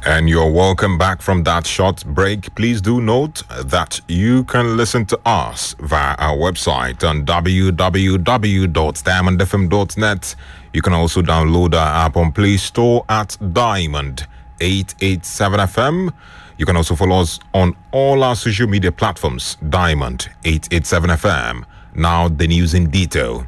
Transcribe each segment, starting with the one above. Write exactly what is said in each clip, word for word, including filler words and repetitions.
And you're welcome back from that short break. Please do note that you can listen to us via our website on w w w dot diamond f m dot net. You can also download our app on Play Store at Diamond eight eight seven F M. You can also follow us on all our social media platforms, Diamond eight eight seven F M. Now the news in detail.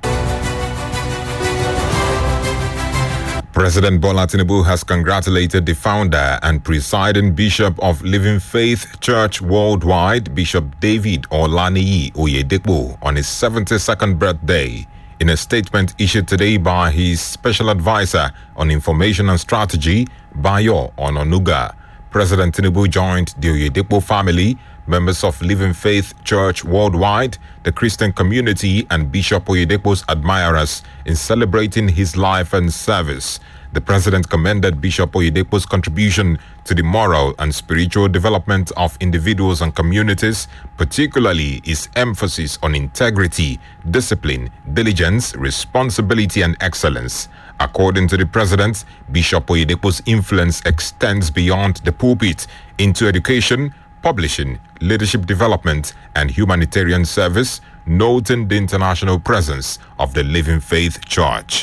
President Bola Tinubu has congratulated the founder and presiding bishop of Living Faith Church Worldwide, Bishop David Olaniyi Oyedepo, on his seventy-second birthday. In a statement issued today by his special advisor on information and strategy, Bayo Ononuga, President Tinubu joined the Oyedepo family, members of Living Faith Church Worldwide, the Christian community, and Bishop Oyedepo's admirers in celebrating his life and service. The president commended Bishop Oyedepo's contribution to the moral and spiritual development of individuals and communities, particularly his emphasis on integrity, discipline, diligence, responsibility, and excellence. According to the president, Bishop Oyedepo's influence extends beyond the pulpit into education, publishing, leadership development, and humanitarian service, noting the international presence of the Living Faith Church.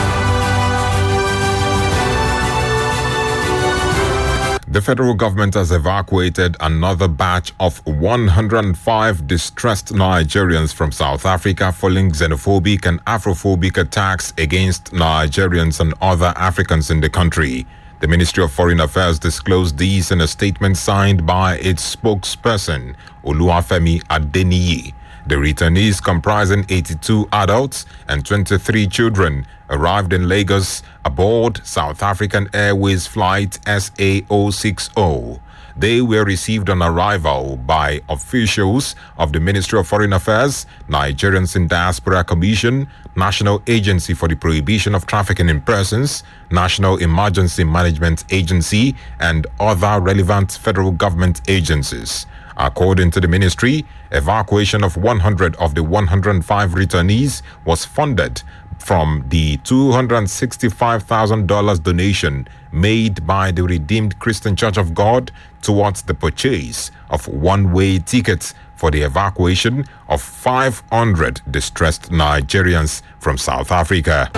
The federal government has evacuated another batch of one hundred five distressed Nigerians from South Africa following xenophobic and Afrophobic attacks against Nigerians and other Africans in the country. The Ministry of Foreign Affairs disclosed these in a statement signed by its spokesperson, Oluwafemi Adeniyi. The returnees, comprising eighty-two adults and twenty-three children, arrived in Lagos aboard South African Airways flight S A zero six zero. They were received on arrival by officials of the Ministry of Foreign Affairs, Nigerians in Diaspora Commission, National Agency for the Prohibition of Trafficking in Persons, National Emergency Management Agency, and other relevant federal government agencies. According to the ministry, evacuation of one hundred of the one hundred five returnees was funded from the two hundred sixty-five thousand dollars donation made by the Redeemed Christian Church of God towards the purchase of one-way tickets for the evacuation of five hundred distressed Nigerians from South Africa.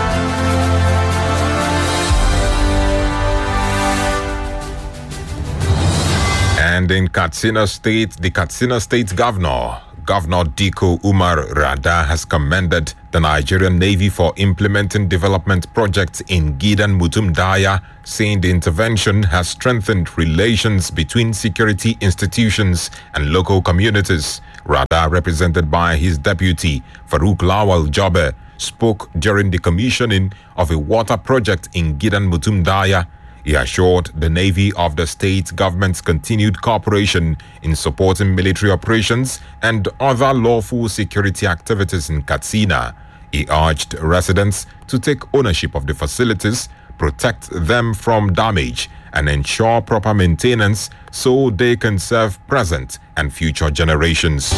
And in Katsina State, the Katsina State Governor, Governor Diko Umar Rada, has commended the Nigerian Navy for implementing development projects in Gidan Mutumdaya, saying the intervention has strengthened relations between security institutions and local communities. Rada, represented by his deputy, Farouk Lawal Jobe, spoke during the commissioning of a water project in Gidan Mutumdaya. He assured the Navy of the state government's continued cooperation in supporting military operations and other lawful security activities in Katsina. He urged residents to take ownership of the facilities, protect them from damage, and ensure proper maintenance so they can serve present and future generations.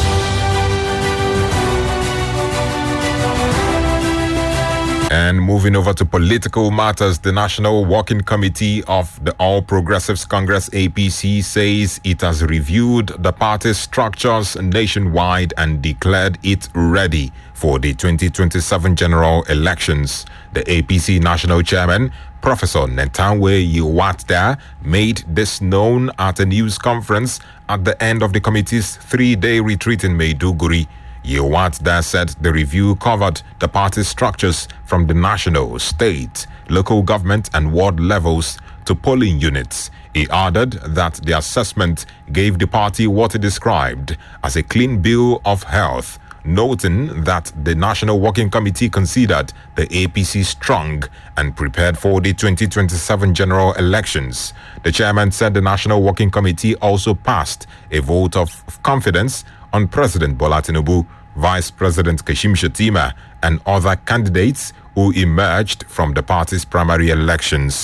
And moving over to political matters, the National Working Committee of the All Progressives Congress A P C says it has reviewed the party's structures nationwide and declared it ready for the twenty twenty-seven general elections. The A P C national chairman, Professor Netanwe Yiwatda, made this known at a news conference at the end of the committee's three-day retreat in Maiduguri. Yiwatda said the review covered the party structures from the national, state, local government and ward levels to polling units. He added that the assessment gave the party what he described as a clean bill of health, noting that the National Working Committee considered the A P C strong and prepared for the twenty twenty-seven general elections. The chairman said the National Working Committee also passed a vote of confidence on President Bola Tinubu, Vice President Kashim Shettima, and other candidates who emerged from the party's primary elections.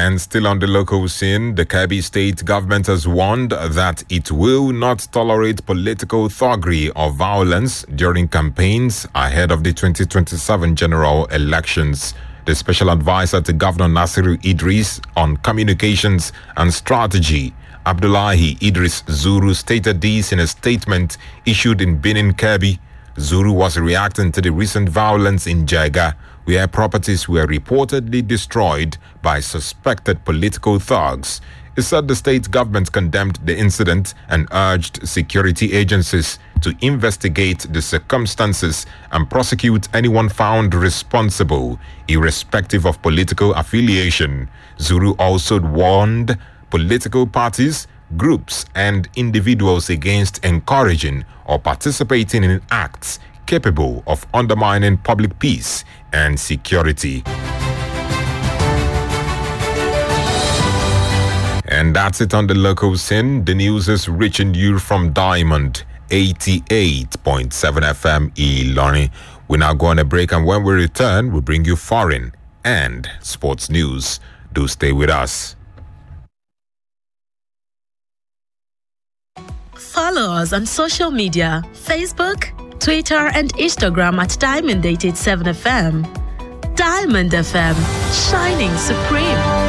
And still on the local scene, the Kebbi state government has warned that it will not tolerate political thuggery or violence during campaigns ahead of the twenty twenty-seven general elections. The special advisor to Governor Nasiru Idris on communications and strategy, Abdullahi Idris Zuru, stated this in a statement issued in Benin, Kebbi. Zuru was reacting to the recent violence in Jega, where properties were reportedly destroyed by suspected political thugs. He said the state government condemned the incident and urged security agencies to investigate the circumstances and prosecute anyone found responsible, irrespective of political affiliation. Zuru also warned political parties, groups, and individuals against encouraging or participating in acts capable of undermining public peace and security. And that's it on the local scene. The news is reaching you from Diamond eighty-eight point seven F M Ilorin. We now go on a break, and when we return, we'll bring you foreign and sports news. Do stay with us. Follow us on social media, Facebook, Twitter, and Instagram at Diamond eighty-eight point seven F M. Diamond F M, shining supreme.